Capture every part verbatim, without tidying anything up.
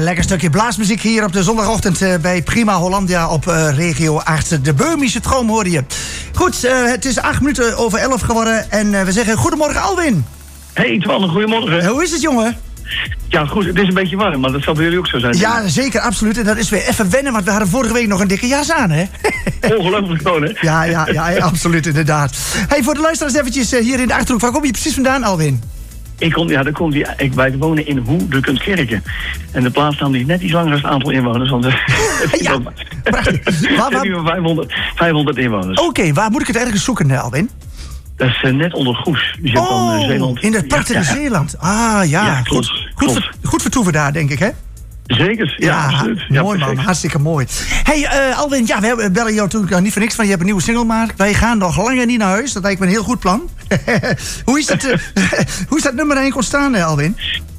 lekker stukje blaasmuziek hier op de zondagochtend uh, bij Prima Hollandia op uh, regio acht. De Beumische Droom hoorde je. Goed, uh, het is acht minuten over elf geworden en uh, we zeggen goedemorgen Alwin. Hey Twan, goedemorgen. Uh, hoe is het, jongen? Ja, goed, het is een beetje warm, maar dat zal bij jullie ook zo zijn. Ja, zeker, absoluut. En dat is weer even wennen, want we hadden vorige week nog een dikke jas aan, hè? Ongelooflijk gewoon, hè? Ja, ja, ja, ja, absoluut, inderdaad. Hey, voor de luisteraars eventjes uh, hier in de Achterhoek. Waar kom je precies vandaan, Alwin? Ik kom, ja, daar komt die, ik, wij wonen in Hoe de Kunstkerken. En de plaatsnaam die is net iets langer als het aantal inwoners. Want uh, ja, prachtig. Waar, waar... vijfhonderd, vijfhonderd inwoners. Oké, okay, waar moet ik het ergens zoeken, Alwin? Dat is uh, net onder Goes. Dus je oh, hebt dan uh, Zeeland. In het prachtige ja, ja. Zeeland. Ah, ja. ja klopt, goed, klopt. Goed, goed vertoeven daar, denk ik, hè? Zeker, ja, ja absoluut. Ja, mooi man, hartstikke mooi. Hey, uh, Alwin, ja, we bellen jou natuurlijk niet voor niks van. Je hebt een nieuwe single gemaakt. Wij gaan nog langer niet naar huis. Dat lijkt me een heel goed plan. hoe, is het, uh, hoe is dat nummer eigenlijk ontstaan, uh, Alwin?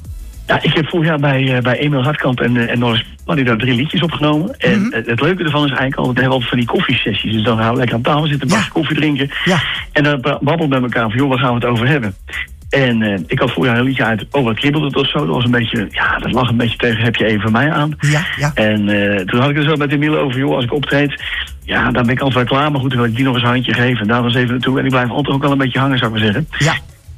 Ja, ik heb vorig jaar bij, uh, bij Emil Hartkamp en, uh, en Norris hadden daar drie liedjes opgenomen. En mm-hmm. het, het leuke ervan is eigenlijk altijd, we hebben altijd van die koffiesessies. Dus dan gaan we lekker aan tafel zitten, een bakje ja. koffie drinken. Ja. En dan babbelen we met elkaar van, joh, waar gaan we het over hebben? En uh, ik had vorig jaar een liedje uit, oh, wat kribbelde het of zo. Dat was een beetje, ja, dat lag een beetje tegen, heb je even mij aan. Ja, ja. En uh, toen had ik er zo met Emile over, joh, als ik optreed, ja, dan ben ik altijd wel klaar. Maar goed, dan wil ik die nog eens een handje geven. En daar was even naartoe. En ik blijf altijd ook wel een beetje hangen, zou ik maar zeggen. Ja.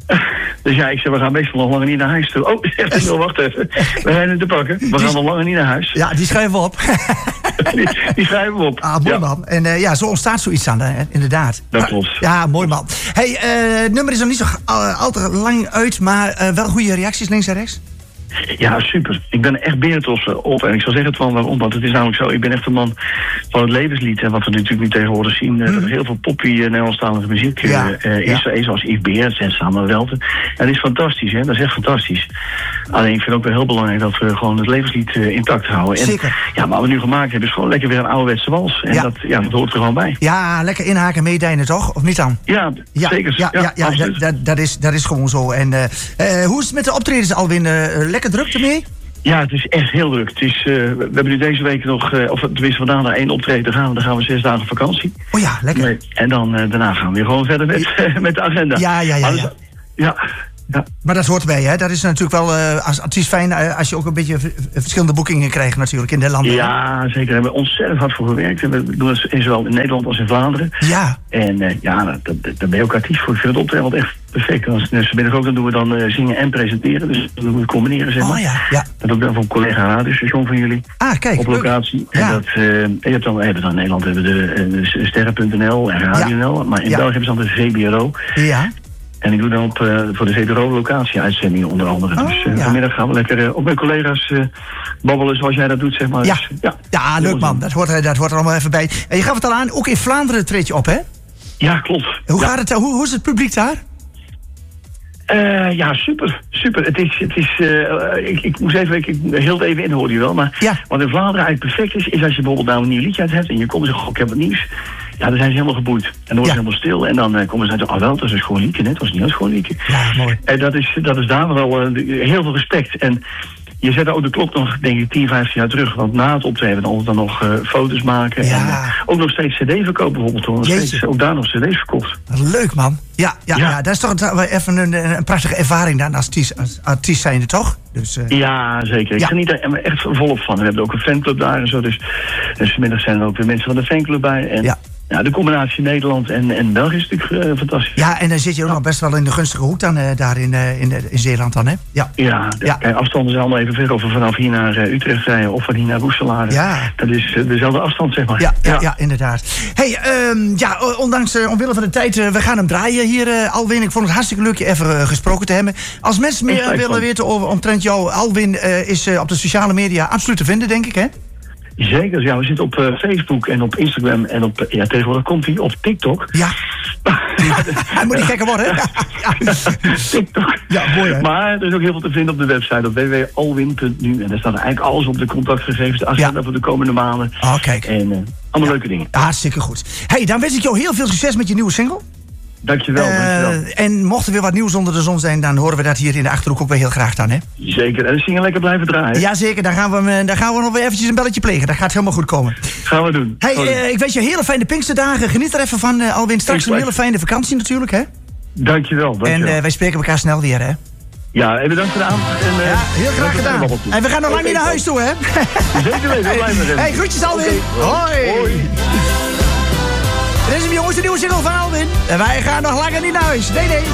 Dus ja, ik zeg, we gaan meestal nog langer niet naar huis toe. Oh, zegt hij wel, wacht even. We zijn het te pakken. We gaan nog langer niet naar huis. Ja, die schrijven we op. die, die schrijven we op. Ah, mooi ja. man. En uh, ja, zo ontstaat zoiets dan, hè? Inderdaad. Dat klopt. Ja, mooi man. Hey, uh, het nummer is nog niet zo uh, al te lang uit, maar uh, wel goede reacties links en rechts? Ja, super. Ik ben er echt berentrots op. En ik zal zeggen het van waarom. Want het is namelijk zo, ik ben echt een man van het levenslied. En wat we natuurlijk nu tegenwoordig zien. Mm. Dat er heel veel poppy uh, Nederlandstalige muziek ja. uh, is. Ja. Zoals Yves Berends en Samuel Welten. En dat is fantastisch, hè. Dat is echt fantastisch. Alleen ik vind het ook wel heel belangrijk dat we gewoon het levenslied uh, intact houden. En, zeker. Ja, maar wat we nu gemaakt hebben is gewoon lekker weer een ouderwetse wals. En ja. Dat, ja, dat hoort er gewoon bij. Ja, lekker inhaken, meedijnen toch? Of niet dan? Ja, ja zeker. Ja, ja, ja, ja dat, dat, dat, is, dat is gewoon zo. En uh, uh, hoe is het met de optredens, Alwin? Uh, lekker druk ermee? Ja, het is echt heel druk. Het is, uh, we hebben nu deze week nog, uh, of tenminste vandaag naar één optreden gaan. Dan gaan we zes dagen vakantie. Oh ja, lekker. Nee, en dan uh, daarna gaan we weer gewoon verder met, uh, met de agenda. Ja, ja, ja. Dus, ja. ja. Ja. Maar dat hoort bij, hè? Dat is natuurlijk wel uh, als artiest fijn uh, als je ook een beetje v- verschillende boekingen krijgt natuurlijk in de landen. Ja, zeker. Daar hebben we ontzettend hard voor gewerkt. En we doen het in zowel in Nederland als in Vlaanderen. Ja. En uh, ja, daar ben je ook actief voor. Ik vind het optreden echt perfect. Als het middag ook, dan doen we dan uh, zingen en presenteren. Dus dan doen we het combineren, zeg maar. Oh ja, ja. Dat doe ik dan voor een collega radiostation van jullie. Ah, kijk. Op locatie. Ja. En dat, uh, je hebt dan, we hebben dan in Nederland hebben we de uh, sterren punt n l en radio punt n l. Ja. Maar in ja. België hebben ze dan de V B R O. Ja. En ik doe dan op, uh, voor de V B R O-locatie-uitzendingen onder andere. Oh, dus uh, ja. vanmiddag gaan we lekker uh, op mijn collega's uh, babbelen zoals jij dat doet, zeg maar. Ja, dus, ja. ja leuk man. Dat hoort, dat hoort er allemaal even bij. En je gaf het al aan, ook in Vlaanderen treed je op, hè? Ja, klopt. Hoe, ja. Gaat het, hoe, hoe is het publiek daar? Uh, ja, super. Super. Het is, het is uh, ik, ik moest even, ik, ik hield even in, hoorde je wel. Maar ja. wat in Vlaanderen eigenlijk perfect is, is als je bijvoorbeeld nou een nieuw liedje uit hebt en je komt en zegt, ik heb wat nieuws. Ja, dan zijn ze helemaal geboeid. En dan wordt ja. ze helemaal stil. En dan uh, komen ze uit, ah wel, dat is gewoon liedje, net. Dat was niet als gewoon liedje. Ja, mooi. En dat is, dat is daar wel uh, heel veel respect. En je zet ook de klok nog, denk ik, tien, vijftien jaar terug. Want na het optreden dan dan nog uh, foto's maken. Ja. En uh, ook nog steeds cd verkopen bijvoorbeeld. Hoor. Nog steeds, ook daar nog cd's verkocht. Leuk, man. Ja, ja, ja. ja dat is toch even een, een prachtige ervaring dan als artiest, als artiest zijnde, toch? Dus, uh... Ja, zeker. Ik ja. geniet er echt volop van. We hebben ook een fanclub daar en zo. Dus, dus vanmiddag zijn er ook weer mensen van de fanclub bij. En, ja. Ja, de combinatie Nederland en, en België is natuurlijk uh, fantastisch. Ja, en dan zit je ook ja. nog best wel in de gunstige hoek dan, uh, daar in, uh, in, in Zeeland dan, hè? Ja, ja, de, ja. Kijk, afstanden zijn allemaal even ver. Of we vanaf hier naar uh, Utrecht rijden of van hier naar Roeselare. Ja. Dat is uh, dezelfde afstand, zeg maar. Ja, ja, ja. ja inderdaad. Hey, um, ja, ondanks, uh, omwille van de tijd, uh, we gaan hem draaien hier, uh, Alwin. Ik vond het hartstikke leuk je even uh, gesproken te hebben. Als mensen meer willen van. weten over omtrent jou, Alwin uh, is uh, op de sociale media absoluut te vinden, denk ik, hè? Zeker, ja. We zitten op uh, Facebook en op Instagram en op, ja, tegenwoordig komt hij op TikTok. Ja. Hij moet niet gekker worden, hè? Ja. TikTok. Ja, mooi, hè? Maar er is ook heel veel te vinden op de website op w w w punt alwin punt n u. En daar staat eigenlijk alles op, de contactgegevens, de agenda ja. voor de komende maanden. Oh, kijk. En uh, allemaal ja. leuke dingen. Hartstikke goed. Hey, dan wens ik jou heel veel succes met je nieuwe single. Dankjewel, uh, dankjewel. En mocht er weer wat nieuws onder de zon zijn, dan horen we dat hier in de Achterhoek ook weer heel graag dan, hè? Zeker, en de single lekker blijven draaien. Jazeker, dan gaan we, dan gaan we nog weer eventjes een belletje plegen. Dat gaat helemaal goed komen. Gaan we doen. Hey, uh, ik wens je hele fijne Pinksterdagen. Geniet er even van, uh, Alwin. Straks een hele fijne vakantie natuurlijk, hè? Dankjewel, dankjewel. En uh, wij spreken elkaar snel weer, hè? Ja, en bedankt voor de aandacht. En, uh, ja, heel graag gedaan. En we gaan nog lang niet naar huis toe, hè? Zeker weten, we blijven erin. Hey, groetjes Alwin. Okay. Hoi. Hoi. Dit is hem jongens, de nieuwe single van Alwin. En wij gaan nog langer niet naar huis. Nee, nee.